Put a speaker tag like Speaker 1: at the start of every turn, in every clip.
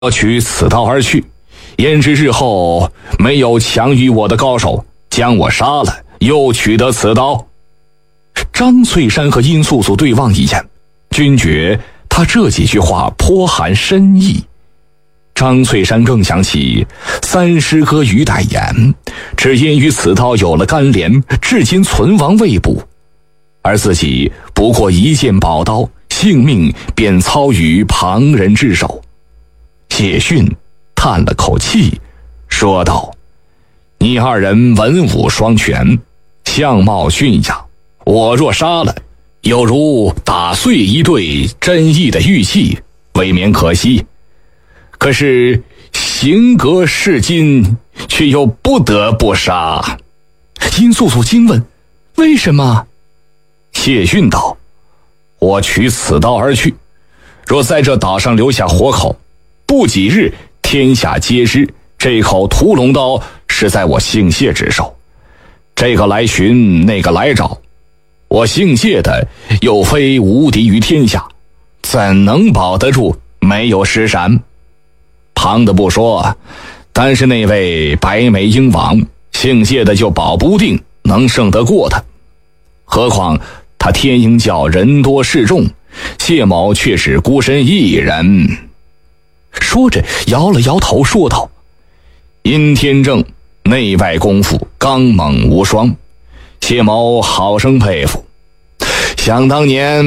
Speaker 1: 要取此刀而去，焉知日后没有强于我的高手将我杀了，又取得此刀。张翠山和殷素素对望一眼，均觉他这几句话颇含深意。张翠山更想起三师哥于代言，只因与此刀有了干连，至今存亡未卜，而自己不过一件宝刀，性命便操于旁人之手。谢逊叹了口气，说道：你二人文武双全，相貌俊雅，我若杀了，有如打碎一对珍异的玉器，未免可惜。可是行格是今，却又不得不杀。殷素素惊问：为什么？谢逊道：我取此刀而去，若在这岛上留下活口，不几日天下皆知这口屠龙刀是在我姓谢之手。这个来寻，那个来找，我姓谢的又非无敌于天下，怎能保得住没有尸闪？旁的不说，但是那位白眉鹰王姓谢的就保不定能胜得过他。何况他天鹰教人多势众，谢某却是孤身一人。说着摇了摇头，说道：殷天正内外功夫刚猛无双，谢某好生佩服。想当年，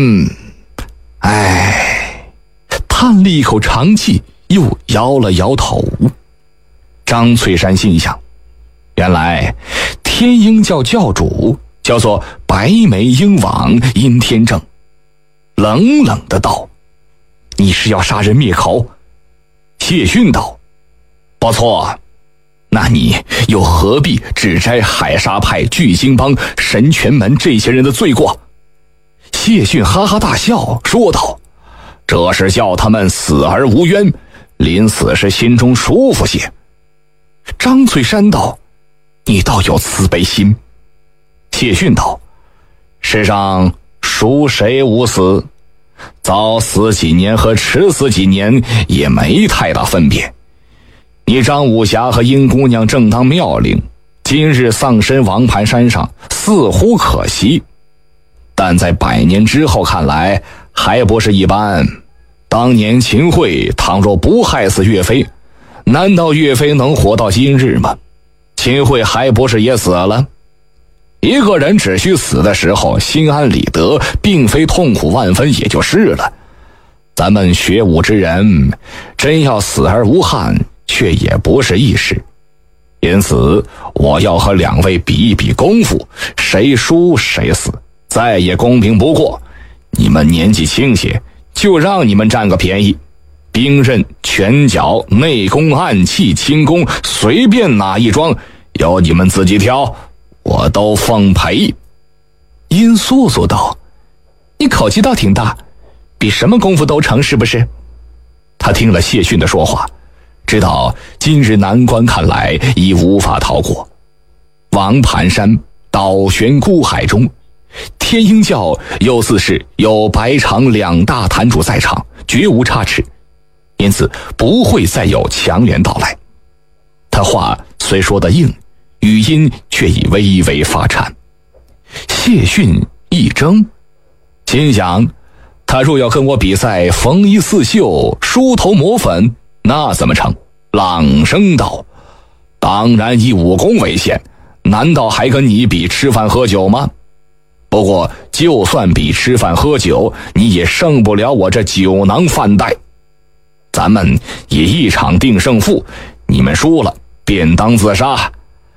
Speaker 1: 叹了一口长气，又摇了摇头。张翠山心想，原来天鹰教教主叫做白眉鹰王殷天正，冷冷的道：你是要杀人灭口？谢逊道：不错，那你又何必指摘海沙派、巨星帮、神拳门这些人的罪过？谢逊哈哈大笑，说道：这是叫他们死而无冤，临死时心中舒服些。张翠山道：你倒有慈悲心。谢逊道：世上孰谁无死？早死几年和迟死几年也没太大分别。你张武侠和殷姑娘正当妙龄，今日丧身王盘山上，似乎可惜，但在100年之后看来，还不是一般。当年秦桧倘若不害死岳飞，难道岳飞能活到今日吗？秦桧还不是也死了？一个人只需死的时候心安理得，并非痛苦万分也就是了。咱们学武之人，真要死而无憾，却也不是易事。因此我要和2位比一比功夫，谁输谁死，再也公平不过。你们年纪轻些，就让你们占个便宜，兵刃、拳脚、内功、暗器、轻功，随便哪一桩，由你们自己挑，我都奉陪。殷素素道：你口气倒挺大，比什么功夫都成是不是？他听了谢逊的说话，知道今日难关看来已无法逃过。王盘山倒悬孤海中，天鹰教又自是有白长2大坛主在场，绝无差池，因此不会再有强援到来。他话虽说得硬，语音却已微微发颤。谢逊一怔，心想，他若要跟我比赛缝衣刺绣、梳头抹粉，那怎么成？朗声道：当然以武功为限，难道还跟你比吃饭喝酒吗？不过就算比吃饭喝酒，你也胜不了我这酒囊饭袋。咱们以一场定胜负，你们输了便当自杀。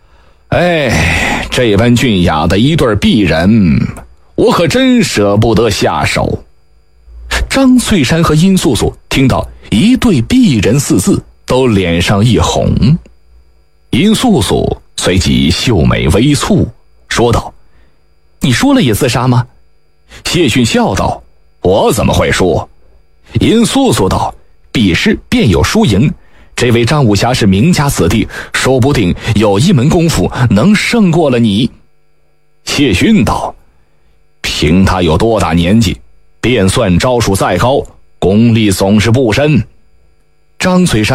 Speaker 1: 这般俊雅的一对璧人，我可真舍不得下手。张翠山和殷素素听到一对璧人4字，都脸上一红。殷素素随即秀眉微蹙，说道：你输了也自杀吗？谢逊笑道：我怎么会输？殷素素道：比试便有输赢，这位张武侠是名家子弟，说不定有一门功夫能胜过了你。谢逊道：凭他有多大年纪，便算招数再高，功力总是不深。殷素素道： 张翠山